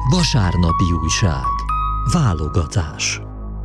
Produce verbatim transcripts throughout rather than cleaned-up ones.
Vasárnapi újság. Válogatás.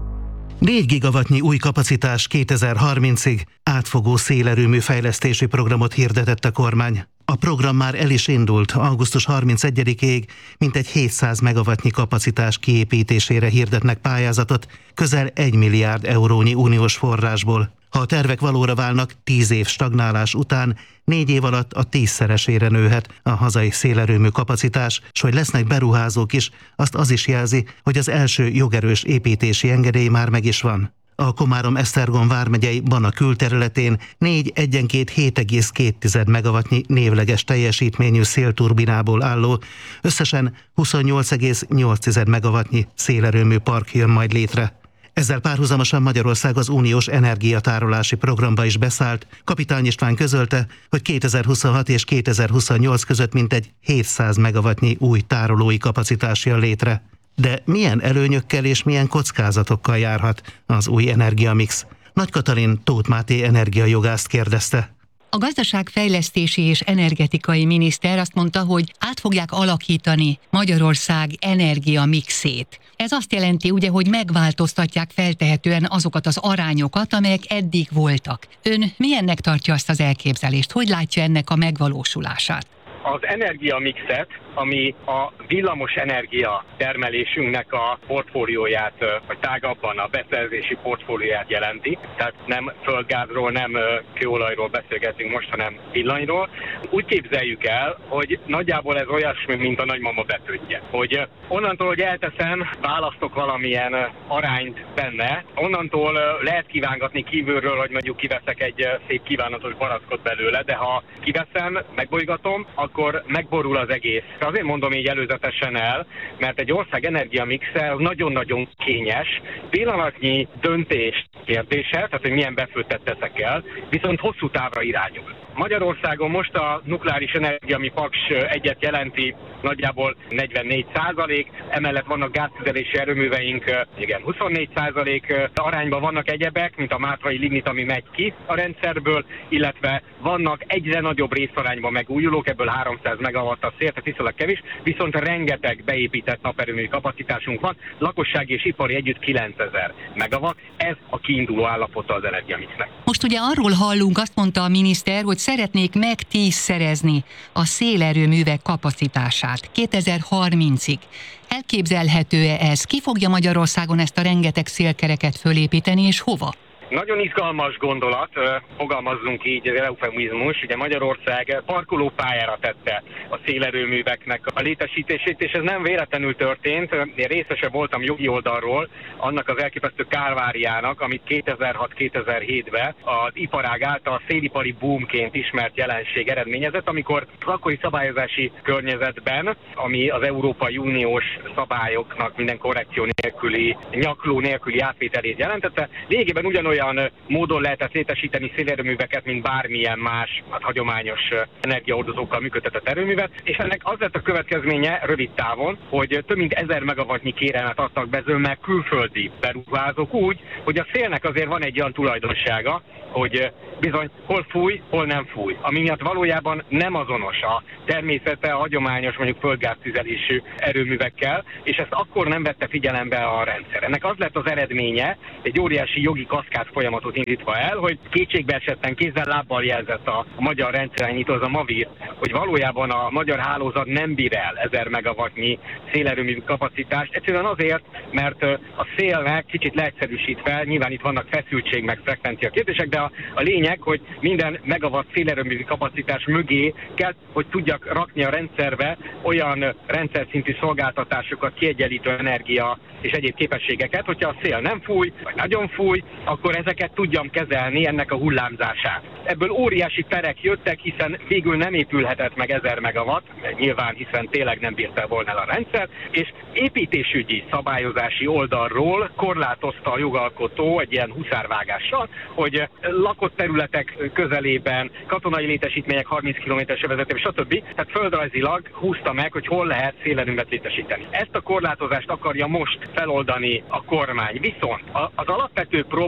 négy gigawattnyi új kapacitás kétezer-harmincig, átfogó szélerőmű fejlesztési programot hirdetett a kormány. A program már el is indult, augusztus harmincegyedikéig mintegy hétszáz megawattnyi kapacitás kiépítésére hirdetnek pályázatot, közel egy milliárd eurónyi uniós forrásból. Ha a tervek valóra válnak, tíz év stagnálás után négy év alatt a tízszeresére nőhet a hazai szélerőmű kapacitás, s hogy lesznek beruházók is, azt az is jelzi, hogy az első jogerős építési engedély már meg is van. A Komárom-Esztergom vármegyei Bana külterületén négy egyenként hét egész két megawattnyi névleges teljesítményű szélturbinából álló, összesen huszonnyolc egész nyolc megawattnyi szélerőmű park jön majd létre. Ezzel párhuzamosan Magyarország az uniós energiatárolási programba is beszállt. Kapitány István közölte, hogy kétezer-huszonhat és kétezer-huszonnyolc között mintegy hétszáz megawattnyi új tárolói kapacitás jön létre. De milyen előnyökkel és milyen kockázatokkal járhat az új energiamix? Nagy Katalin Tóth Máté energiajogászt kérdezte. A gazdaságfejlesztési és energetikai miniszter azt mondta, hogy át fogják alakítani Magyarország energiamixét. Ez azt jelenti ugye, hogy megváltoztatják feltehetően azokat az arányokat, amelyek eddig voltak. Ön milyennek tartja azt az elképzelést? Hogy látja ennek a megvalósulását? Az energiamixet, ami a villamos energia termelésünknek a portfólióját, vagy tágabban a beszerzési portfólióját jelenti. Tehát nem földgázról, nem kőolajról beszélgetünk most, hanem villanyról. Úgy képzeljük el, hogy nagyjából ez olyasmi, mint a nagymama betődje. Hogy onnantól, hogy elteszem, választok valamilyen arányt benne, onnantól lehet kívángatni kívülről, hogy mondjuk kiveszek egy szép kívánatos barackot belőle, de ha kiveszem, megbolygatom, akkor megborul az egész. Azért mondom így előzetesen el, mert egy ország energiamixe nagyon-nagyon kényes, pillanatnyi döntés kérdése, tehát hogy milyen befőttet teszek el, viszont hosszú távra irányul. Magyarországon most a nukleáris energia, ami Paks egyet jelenti, nagyjából negyvennégy százalék, emellett vannak gáztüzelési erőműveink, igen, huszonnégy százalék arányban vannak egyebek, mint a mátrai lignit, ami megy ki a rendszerből, illetve vannak egyre nagyobb részarányban megújulók, ebből háromszáz megawatt a szél, tehát viszonylag kevés, viszont rengeteg beépített naperőmű kapacitásunk van, lakossági és ipari együtt kilencezer megawatt, ez a kiinduló állapota az energiamixnek. Most ugye arról hallunk, azt mondta a miniszter, hogy szeretnék megtízszerezni a szélerőművek kapacitását kétezer-harmincig. Elképzelhető-e ez? Ki fogja Magyarországon ezt a rengeteg szélkereket fölépíteni, és hova? Nagyon izgalmas gondolat, fogalmazzunk így, ez eufemizmus. Ugye Magyarország parkolópályára tette a szélerőműveknek a létesítését, és ez nem véletlenül történt. Én részese voltam jogi oldalról annak az elképesztő kálváriának, amit kétezer-hat-kétezer-hétben az iparág által szélipari boomként ismert jelenség eredményezett, amikor az akkori szabályozási környezetben, ami az Európai Uniós szabályoknak minden korrekció nélküli, nyakló nélküli átvételét jelentette, lényegében ugyanolyan olyan módon lehetett létesíteni szélerőműveket, mint bármilyen más hát, hagyományos energiahordozókkal működtetett erőművet, és ennek az lett a következménye rövid távon, hogy több mint ezer megawattnyi kérelmet adtak be zömmel külföldi beruházók úgy, hogy a szélnek azért van egy olyan tulajdonsága, hogy bizony hol fúj, hol nem fúj, ami miatt valójában nem azonos a természete a hagyományos mondjuk földgáztüzelésű erőművekkel, és ezt akkor nem vette figyelembe a rendszer. Ennek az lett az eredménye, egy óriási jogi kaszkád folyamatot indítva el, hogy kétségbe esetten kézzel lábbal jelzett a, a magyar rendszerirányító, az a MAVIR, hogy valójában a magyar hálózat nem bír el ezer megawattnyi szélerőmű kapacitást. Egyszerűen azért, mert a szélnek kicsit leegyszerűsítve, nyilván itt vannak feszültség meg frekvencia kérdések, de a, a lényeg, hogy minden megawatt szélerőmű kapacitás mögé kell, hogy tudjak rakni a rendszerbe olyan rendszer szintű szolgáltatásokat, kiegyenlítő energia és egyéb képességeket, hogyha a szél nem fúj, vagy nagyon fúj, akkor ezeket tudjam kezelni, ennek a hullámzását. Ebből óriási perek jöttek, hiszen végül nem épülhetett meg ezer megawatt, nyilván hiszen tényleg nem bírta volna el a rendszer, és építésügyi szabályozási oldalról korlátozta a jogalkotó egy ilyen huszárvágással, hogy lakott területek közelében, katonai létesítmények harminc kilométeres övezetében, stb. Tehát földrajzilag húzta meg, hogy hol lehet szélerőművet létesíteni. Ezt a korlátozást akarja most feloldani a kormány. Viszont az alapvető probléma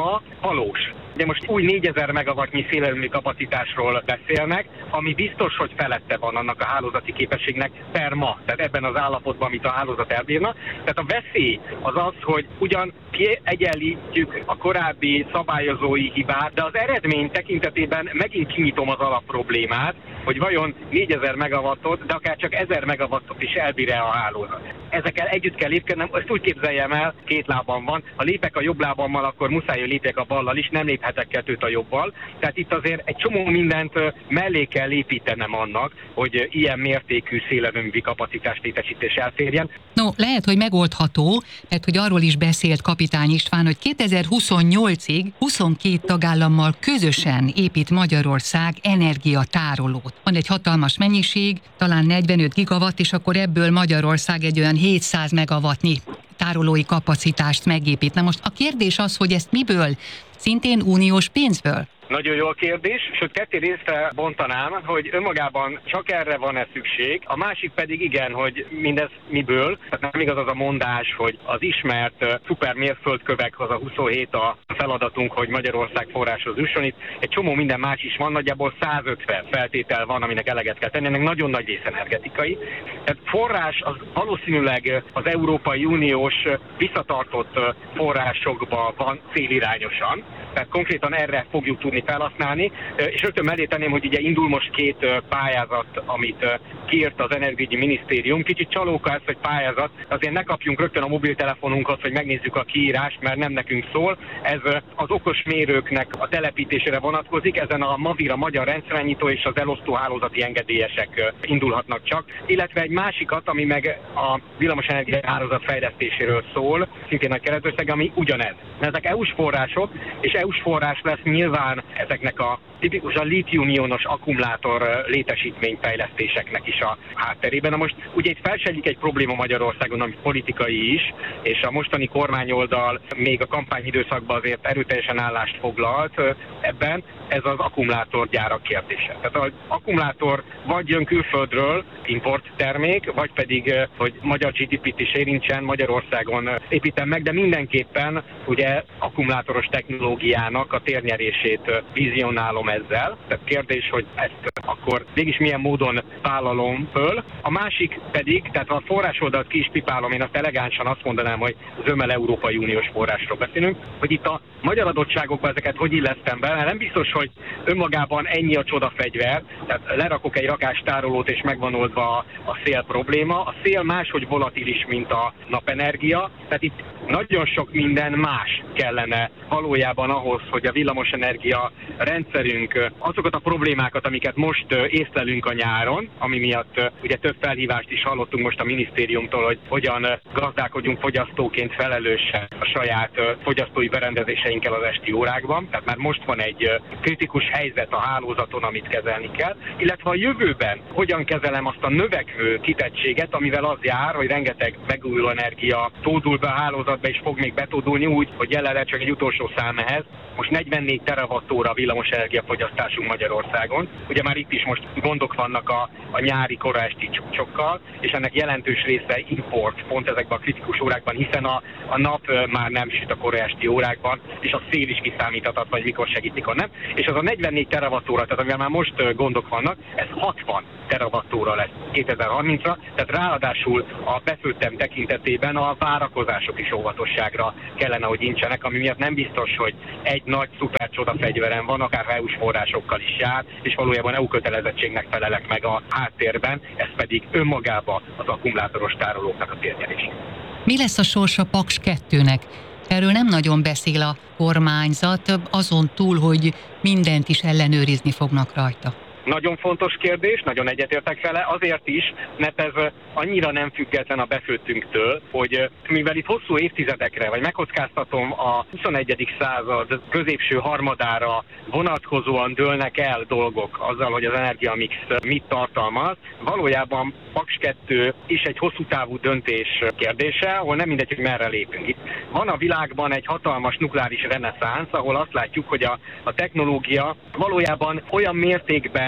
ma valós. Ugye most új négyezer megawattnyi szélerőmű kapacitásról beszélnek, ami biztos, hogy felette van annak a hálózati képességnek per ma, tehát ebben az állapotban, amit a hálózat elbírna. Tehát a veszély az az, hogy ugyan kiegyenlítjük a korábbi szabályozói hibát, de az eredmény tekintetében megint kinyitom az alapproblémát, hogy vajon négyezer megawattot, de akár csak ezer megawattot is elbír-e a hálózat. Ezekkel együtt kell lépkednem, ezt úgy képzeljem el, két lábam van. Ha lépek a jobb lábammal, akkor muszáj, hogy lépjek a ballal is, nem léphetek kettőt a jobbal. Tehát itt azért egy csomó mindent mellé kell építenem annak, hogy ilyen mértékű szélerőmű kapacitás létesítés elférjen. No, lehet, hogy megoldható, mert hogy arról is beszélt Kapitány István, hogy kétezer-huszonnyolcig huszonkét tagállammal közösen épít Magyarország energiatárolót. Van egy hatalmas mennyiség, talán negyvenöt gigawatt, és akkor ebből Magyarország egy olyan hétszáz megawattnyi tárolói kapacitást megépít. Na most a kérdés az, hogy ezt miből? Szintén uniós pénzből? Nagyon jó a kérdés, sőt ketté részre bontanám, hogy önmagában csak erre van-e szükség, a másik pedig igen, hogy mindez miből, tehát nem igaz az a mondás, hogy az ismert uh, szuper mérföldkövek, az a huszonhét a feladatunk, hogy Magyarország forráshoz jusson. Itt egy csomó minden más is van, nagyjából százötven feltétel van, aminek eleget kell tenni, ennek nagyon nagy rész energetikai. Tehát forrás az valószínűleg az Európai Uniós visszatartott forrásokban van célirányosan, tehát konkrétan erre fogjuk tudni felhasználni, és rögtön mellé tenném, hogy ugye indul most két pályázat, amit kiírt az Energiaügyi Minisztérium. Kicsit csalóka ez, hogy pályázat, azért ne kapjunk rögtön a mobiltelefonunkhoz, hogy megnézzük a kiírást, mert nem nekünk szól. Ez az okos mérőknek a telepítésére vonatkozik, ezen a MAVIR, a Magyar Rendszerirányító és az elosztó hálózati engedélyesek indulhatnak csak, illetve egy másikat, ami meg a villamosenergia árazat fejlesztéséről szól, szintén nagy keretösszeg, ami ugyanez. Ezek é u-s források, és é u-s forrás lesz nyilván ezeknek a tipikusan lítium-ionos akkumulátor létesítményfejlesztéseknek is a hátterében. Na most ugye itt felsejlik egy probléma Magyarországon, ami politikai is, és a mostani kormányoldal még a kampányidőszakban azért erőteljesen állást foglalt ebben, ez az akkumulátorgyárak kérdése. Tehát az akkumulátor vagy jön külföldről, import termék, vagy pedig, hogy magyar gé dé pét is érintsen, Magyarországon építem meg, de mindenképpen ugye akkumulátoros technológiának a térnyerését vizionálom ezzel. Tehát kérdés, hogy ezt akkor mégis milyen módon vállalom föl. A másik pedig, tehát ha a forrásoldalt ki is pipálom, én azt elegánsan azt mondanám, hogy zömmel Európai Uniós forrásról beszélünk, hogy itt a magyar adottságokban ezeket hogy illesztem be, nem biztos, hogy önmagában ennyi a csodafegyver, tehát lerakok egy rakástárolót és megvan oldva a, a szél probléma. A szél máshogy volatilis, mint a napenergia, tehát itt nagyon sok minden más kellene valójában ahhoz, hogy a villamosenergia rendszerünk azokat a problémákat, amiket most észlelünk a nyáron, ami miatt ugye több felhívást is hallottunk most a minisztériumtól, hogy hogyan gazdálkodjunk fogyasztóként felelősen a saját fogyasztói berendezéseinkkel az esti órákban. Tehát már most van egy kritikus helyzet a hálózaton, amit kezelni kell, illetve a jövőben hogyan kezelem azt a növekvő kitettséget, amivel az jár, hogy rengeteg megújuló energia tódul be a hálózatba, és fog még betódulni úgy, hogy jelenleg csak egy utolsó szám ehhez. Most negyvennégy terawattóra villamos energiafogyasztásunk Magyarországon. Ugye már itt is most gondok vannak a, a nyári koraesti csúcsokkal, és ennek jelentős része import pont ezekben a kritikus órákban, hiszen a, a nap már nem süt a koraesti órákban, és a szél is kiszámíthatatlan, vagy mikor segít, mikor nem. És az a negyvennégy terawattóra, tehát amivel már most gondok vannak, ez hatvan terawattóra lesz kétezer-harmincra, tehát ráadásul a befőttem tekintetében a várakozások is óvatosságra kellene, hogy nincsenek, ami miatt nem biztos, hogy egy nagy szuper csoda fegyverem van, akár é u-s forrásokkal is jár, és valójában é u kötelezettségnek felelek meg a háttérben, ez pedig önmagában az akkumulátoros tárolóknak a térnyerés. Mi lesz a sorsa Paks kettőnek? Erről nem nagyon beszél a kormányzat, azon túl, hogy mindent is ellenőrizni fognak rajta. Nagyon fontos kérdés, nagyon egyetértek vele, azért is, mert ez annyira nem független a befőttünktől, hogy mivel itt hosszú évtizedekre, vagy megkockáztatom a huszonegyedik század középső harmadára vonatkozóan dőlnek el dolgok azzal, hogy az energiamix mit tartalmaz, valójában Paks kettő is egy hosszú távú döntés kérdése, ahol nem mindegy, hogy merre lépünk. Itt van a világban egy hatalmas nukleáris reneszánsz, ahol azt látjuk, hogy a, a technológia valójában olyan mértékben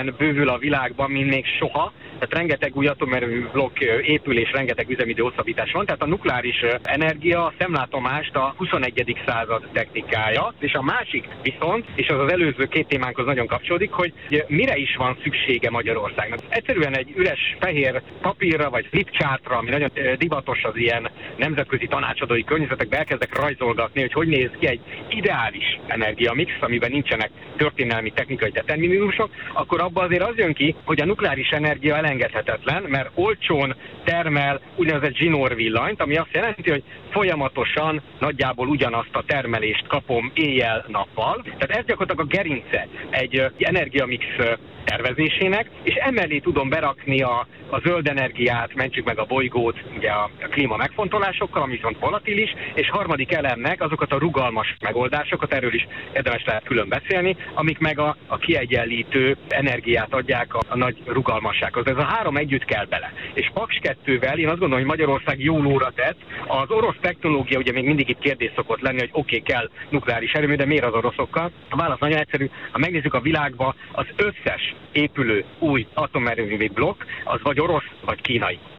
mértékben bővül a világban, mint még soha. Tehát rengeteg új atomerőmű blokk épül és rengeteg üzemidő hosszabbítás van. Tehát a nukleáris energia a szemlátomást a huszonegyedik század technikája. És a másik viszont, és az az előző két témánkhoz nagyon kapcsolódik, hogy mire is van szüksége Magyarországnak. Egyszerűen egy üres fehér papírra vagy flipchartra, ami nagyon divatos az ilyen nemzetközi tanácsadói környezetekben, elkezdek rajzolgatni, hogy hogy néz ki egy ideális energiamix, amiben nincsenek történelmi technikai determinizmusok, akkor abban azért az jön ki, hogy a nukleáris energia elengedhetetlen, mert olcsón termel úgynevezett zsinórvillanyt, ami azt jelenti, hogy folyamatosan nagyjából ugyanazt a termelést kapom éjjel-nappal. Tehát ez gyakorlatilag a gerince egy energiamix tervezésének, és emellé tudom berakni a, a zöld energiát, mentsük meg a bolygót, ugye a, a klíma megfontolásokkal, ami viszont volatilis, és harmadik elemnek azokat a rugalmas megoldásokat, erről is érdemes lehet külön beszélni, amik meg a, a kiegyenlítő energiát adják a, a nagy rugalmassághoz. Ez a három együtt kell bele. És Paks kettővel én azt gondolom, hogy Magyarország jó lóra tett. Az orosz technológia, ugye még mindig itt kérdés szokott lenni, hogy oké, okay, kell nukleáris erőmű, de miért az oroszokkal? A válasz nagyon egyszerű. Ha megnézzük a világba, az összes épülő új atomerőmű blokk, az vagy orosz, vagy kínai.